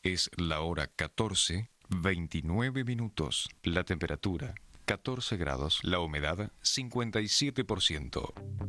Es la hora 14:29. La temperatura 14 grados. La humedad 57%.